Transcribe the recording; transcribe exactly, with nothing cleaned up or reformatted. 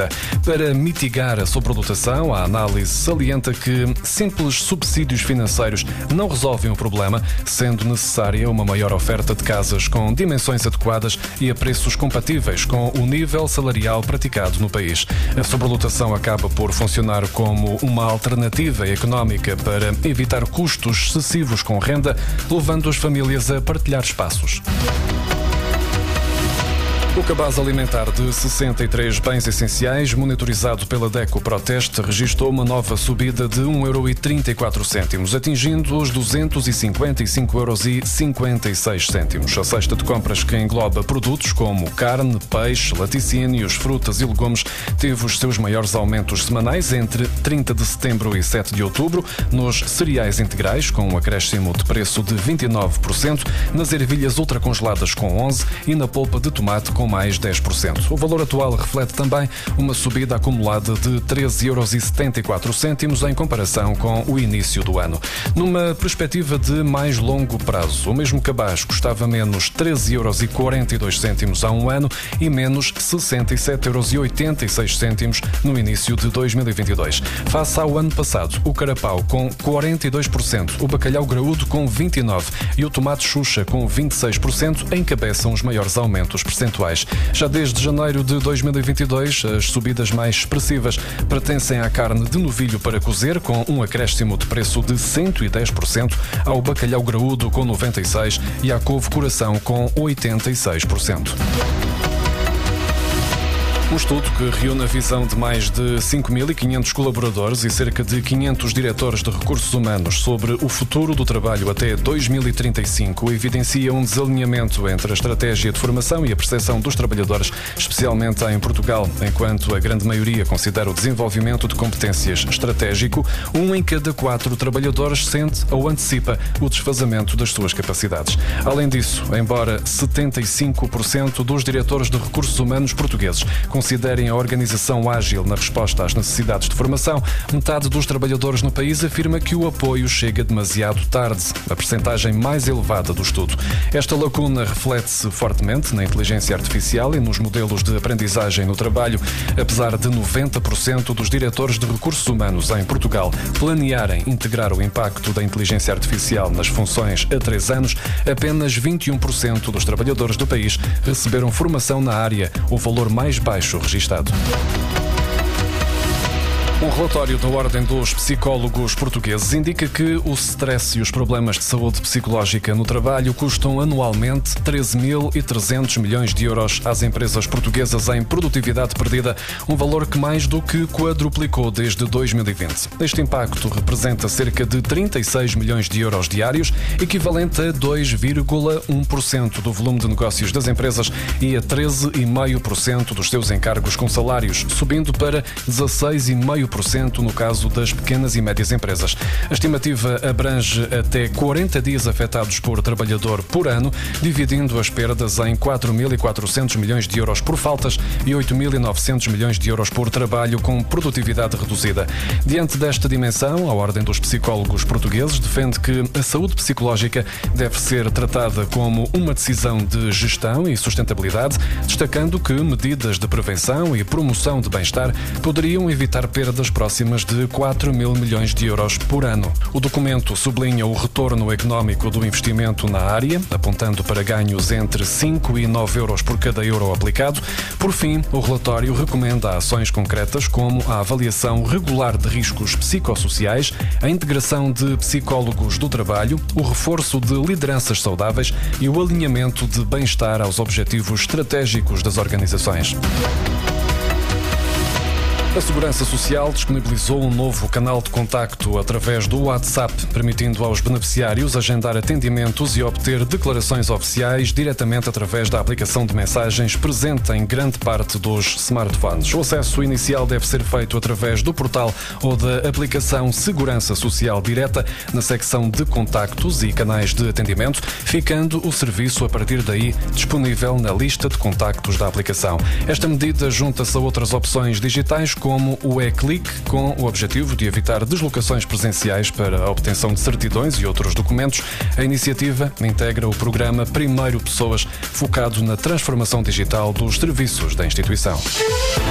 trinta. Para mitigar a sobrelotação, a análise salienta que simples subsídios financeiros não resolvem o problema, sendo necessária uma maior oferta de casas com dimensões adequadas e a preços compatíveis com o nível salarial praticado no país. A sobrelotação acaba por funcionar como uma alternativa económica para evitar custos excessivos com renda, levando as famílias a partilhar espaços. O cabaz alimentar de sessenta e três bens essenciais, monitorizado pela DECO Proteste, registrou uma nova subida de um euro e trinta e quatro cêntimos, atingindo os duzentos e cinquenta e cinco euros e cinquenta e seis cêntimos. A cesta de compras, que engloba produtos como carne, peixe, laticínios, frutas e legumes, teve os seus maiores aumentos semanais entre trinta de setembro e sete de outubro, nos cereais integrais, com um acréscimo de preço de vinte e nove por cento, nas ervilhas ultracongeladas com onze por cento e na polpa de tomate com mais dez por cento. O valor atual reflete também uma subida acumulada de treze euros e setenta e quatro cêntimos em comparação com o início do ano. Numa perspectiva de mais longo prazo, o mesmo cabaz custava menos treze euros e quarenta e dois cêntimos há um ano e menos sessenta e sete euros e oitenta e seis cêntimos no início de dois mil e vinte e dois. Face ao ano passado, o carapau com quarenta e dois por cento, o bacalhau graúdo com vinte e nove por cento e o tomate xuxa com vinte e seis por cento encabeçam os maiores aumentos percentuais. Já desde janeiro de dois mil e vinte e dois, as subidas mais expressivas pertencem à carne de novilho para cozer, com um acréscimo de preço de cento e dez por cento, ao bacalhau graúdo com noventa e seis por cento e à couve coração com oitenta e seis por cento. Um estudo que reúne a visão de mais de cinco mil e quinhentos colaboradores e cerca de quinhentos diretores de recursos humanos sobre o futuro do trabalho até dois mil e trinta e cinco evidencia um desalinhamento entre a estratégia de formação e a percepção dos trabalhadores, especialmente em Portugal. Enquanto a grande maioria considera o desenvolvimento de competências estratégico, um em cada quatro trabalhadores sente ou antecipa o desfazamento das suas capacidades. Além disso, embora setenta e cinco por cento dos diretores de recursos humanos portugueses considerem a organização ágil na resposta às necessidades de formação, metade dos trabalhadores no país afirma que o apoio chega demasiado tarde, a percentagem mais elevada do estudo. Esta lacuna reflete-se fortemente na inteligência artificial e nos modelos de aprendizagem no trabalho. Apesar de noventa por cento dos diretores de recursos humanos em Portugal planearem integrar o impacto da inteligência artificial nas funções a três anos, apenas vinte e um por cento dos trabalhadores do país receberam formação na área, o valor mais baixo registado. Um relatório da Ordem dos Psicólogos Portugueses indica que o stress e os problemas de saúde psicológica no trabalho custam anualmente treze mil e trezentos milhões de euros às empresas portuguesas em produtividade perdida, um valor que mais do que quadruplicou desde dois mil e vinte. Este impacto representa cerca de trinta e seis milhões de euros diários, equivalente a dois vírgula um por cento do volume de negócios das empresas e a treze vírgula cinco por cento dos seus encargos com salários, subindo para dezasseis vírgula cinco por cento no caso das pequenas e médias empresas. A estimativa abrange até quarenta dias afetados por trabalhador por ano, dividindo as perdas em quatro mil e quatrocentos milhões de euros por faltas e oito mil e novecentos milhões de euros por trabalho com produtividade reduzida. Diante desta dimensão, a Ordem dos Psicólogos Portugueses defende que a saúde psicológica deve ser tratada como uma decisão de gestão e sustentabilidade, destacando que medidas de prevenção e promoção de bem-estar poderiam evitar perdas próximas de quatro mil milhões de euros por ano. O documento sublinha o retorno económico do investimento na área, apontando para ganhos entre cinco e nove euros por cada euro aplicado. Por fim, o relatório recomenda ações concretas como a avaliação regular de riscos psicossociais, a integração de psicólogos do trabalho, o reforço de lideranças saudáveis e o alinhamento de bem-estar aos objetivos estratégicos das organizações. A Segurança Social disponibilizou um novo canal de contacto através do WhatsApp, permitindo aos beneficiários agendar atendimentos e obter declarações oficiais diretamente através da aplicação de mensagens presente em grande parte dos smartphones. O acesso inicial deve ser feito através do portal ou da aplicação Segurança Social Direta, na secção de contactos e canais de atendimento, ficando o serviço a partir daí disponível na lista de contactos da aplicação. Esta medida junta-se a outras opções digitais, como o e-click, com o objetivo de evitar deslocações presenciais para a obtenção de certidões e outros documentos. A iniciativa integra o programa Primeiro Pessoas, focado na transformação digital dos serviços da instituição.